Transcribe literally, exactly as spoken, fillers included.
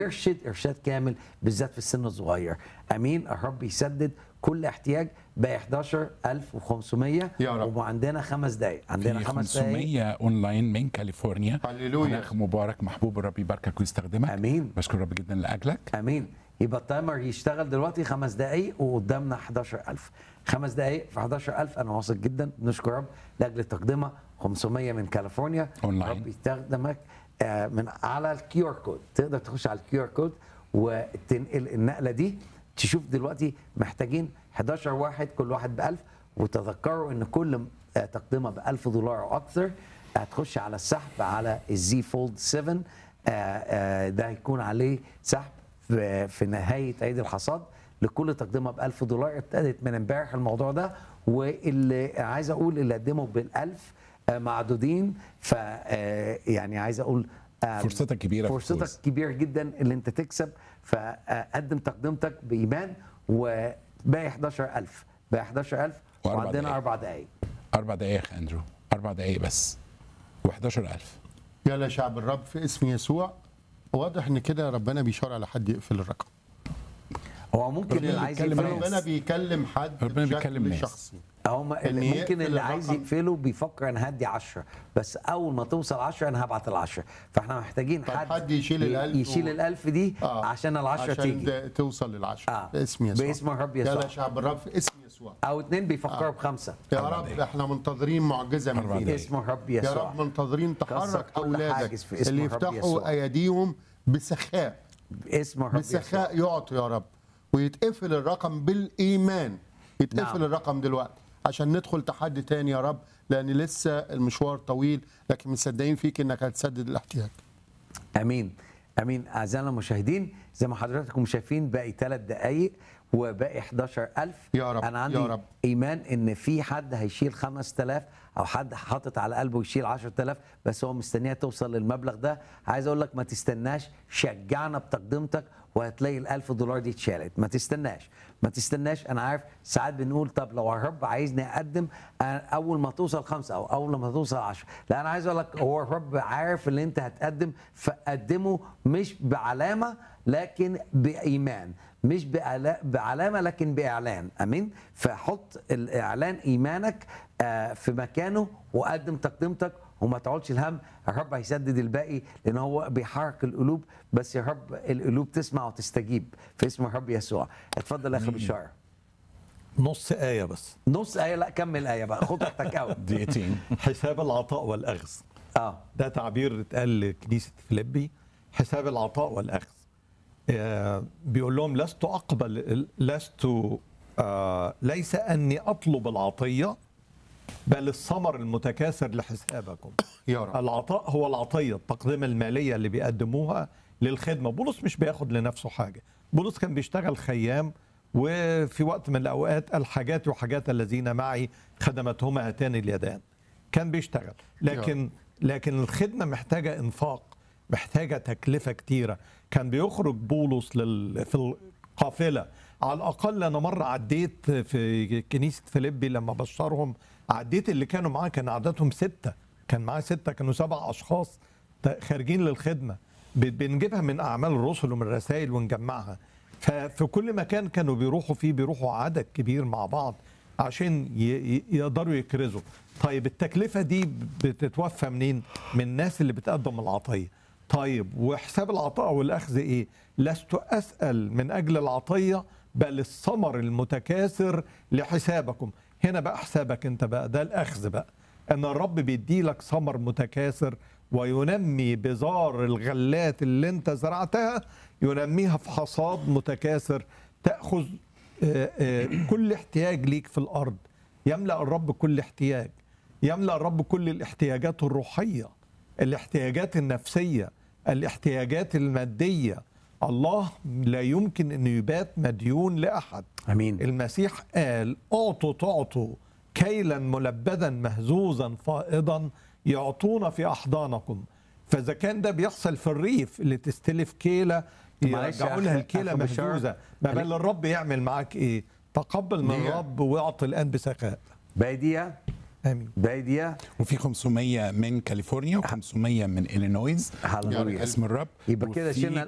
ارشد ارشاد كامل بالذات في السن الصغير. امين. الرب يسدد كل احتياج. بقى احداشر ألف وخمسمية يا رب. وعندنا خمس دقائق عندنا في خمس دقائق. خمسمية اونلاين من كاليفورنيا. هللويا. اخ مبارك محبوب، الرب يباركك ويستخدمك. امين. بشكر الرب جدا لاجلك. امين. يبقى التايمر يشتغل دلوقتي خمس دقائق وقدامنا احداشر ألف. خمس دقائق في احداشر ألف. انا واثق جدا. نشكر رب لاجل التقدمه. خمسمية من كاليفورنيا. أونلاين. رب يستخدمك آه، من على الكيو ار كود. تقدر تخش على الكيو ار كود وتنقل النقله دي. تشوف دلوقتي محتاجين احداشر واحد، كل واحد ب ألف. وتذكروا ان كل آه، تقدمه ب ألف دولار او اكثر هتخش على السحب على الزي فولد سبعة. آه، آه، ده هيكون عليه سحب في في نهايه عيد الحصاد لكل تقدمه ب ألف دولار. ابتدت من امبارح الموضوع ده، واللي عايز اقول اللي قدموا بالألف آه، معدودين. ف آه، يعني عايز اقول آه، فرصتك كبيرة في الفوز. فرصتك كبيره جدا اللي انت تكسب. فقدم تقدمتك بايمان. وباقي احداشر ألف. باقي احداشر ألف وأربع وعندنا دقايق. اربع دقائق. اربع دقائق يا اندرو، اربع دقائق بس و11000. يلا شعب الرب في اسم يسوع. واضح ان كده ربنا بيشار على حد يقفل الرقم. هو ممكن اللي ربنا عايز بيتكلم يقفله ناس. ربنا بيكلم حد ربنا بشكل بيتكلم ناس. شخصي. هم إن ممكن يقفل اللي عايز الرقم. يقفله بيفكر انا هدي عشرة، بس اول ما توصل عشرة انا هبعت العشرة. فاحنا محتاجين طب حد, حد يشيل الألف يشيل و- الألف دي آه. عشان العشرة عشان تيجي. ت- توصل للعشرة. آه. باسم يسوع. باسم الرب يسوع. يلا شعب الرب في اسم يسوع. او اتنين بيفكروا آه. بخمسة. يا أربع رب دقايق. احنا منتظرين معجزه أربع من فيك. دقايق. اسم الرب يا يسوع. رب منتظرين كسر تحرك كل اولادك حاجز في اسم اللي الرب يفتحوا يسوع. ايديهم بسخاء. باسم الرب يسوع. بسخاء يعطوا يا رب، ويتقفل الرقم بالايمان. يتقفل نعم. الرقم دلوقتي عشان ندخل تحدي تاني يا رب، لان لسه المشوار طويل، لكن مصدقين فيك انك هتسدد الاحتياج. امين. امين. اعزائنا المشاهدين، زي ما حضراتكم شايفين باقي ثلاث دقائق وباقي احداشر ألف. يا رب، انا عندي يا رب. ايمان ان في حد هيشيل خمسة آلاف او حد حاطط على قلبه يشيل عشرة آلاف، بس هو مستنيها توصل للمبلغ ده. عايز اقول لك ما تستناش، شجعنا بتقدمتك وهتلاقي الألف دولار دي اتشالت. ما تستناش ما تستناش. انا عارف ساعات بنقول طب لو الرب عايزني اقدم اول ما توصل خمسة او اول ما توصل عشرة. لا، انا عايز اقول لك هو الرب عارف اللي انت هتقدم، فقدمه مش بعلامه لكن بايمان، مش بألا- بعلامه لكن باعلان. امين. فحط الاعلان ايمانك آه، في مكانه وقدم تقدمتك وما تقعدش الهم. الرب هيسدد الباقي لان هو بيحرك القلوب. بس يا رب القلوب تسمع وتستجيب في اسم الرب يسوع. اتفضل يا اخي بشار. نص آية بس. نص ايه؟ لا كمل ايه بقى، خد وقتك قوي. دقيقتين. حساب العطاء والأخذ، اه ده تعبير اتقال لكنيسة فيليبي. حساب العطاء والأخذ. آه بيقول لهم لست أقبل، لست آه ليس أني أطلب العطية بل الثمر المتكاثر لحسابكم. يا رب. العطاء هو العطية، التقدمة المالية اللي بيقدموها للخدمة. بولس مش بياخد لنفسه حاجة. بولس كان بيشتغل خيام، وفي وقت من الأوقات قال حاجات وحاجات الذين معي خدمتهما هاتان اليدان. كان بيشتغل، لكن لكن الخدمة محتاجة إنفاق، محتاجة تكلفة كتيرة. كان بيخرج بولس لل... في القافلة. على الأقل أنا مرة عديت في كنيسة فيليبي لما بشرهم، عديت اللي كانوا معاه كان عددهم ستة، كان معاه ستة، كانوا سبع أشخاص خارجين للخدمة. بنجيبها من أعمال الرسل ومن الرسائل ونجمعها. ففي كل مكان كانوا بيروحوا فيه بيروحوا عدد كبير مع بعض عشان ي- يقدروا يكرزوا. طيب التكلفة دي بتتوفى منين؟ من الناس اللي بتقدم العطية. طيب وحساب العطاء والأخذ إيه؟ لست أسأل من أجل العطية بل الثمر المتكاثر لحسابكم. هنا بقى حسابك انت بقى، ده الأخذ بقى، أن الرب بيدي لك ثمر متكاثر وينمي بذار الغلات اللي انت زرعتها، ينميها في حصاد متكاثر. تأخذ آه، آه، كل احتياج ليك في الأرض. يملأ الرب كل احتياج، يملأ الرب كل الاحتياجات الروحية، الاحتياجات النفسية، الاحتياجات المادية. الله لا يمكن أن يبات مديون لأحد. امين. المسيح قال أعطوا تعطوا كيلا ملبدا مهزوزا فائضا يعطون في أحضانكم. فإذا كان ده بيحصل في الريف اللي تستلف كيلة معلش يا يرجعوا لها أخ- الكيلة أخ بشار. مهزوزة، ما بال الرب يعمل معاك إيه؟ تقبل من ليه؟ الرب واعطي الآن بسخاء. باقي دقيقه. آمين. باقي دقيقه. وفي خمسمية من كاليفورنيا و500 من إلينويز. هللويا. اسم الرب. يبقى كده وفي شلنا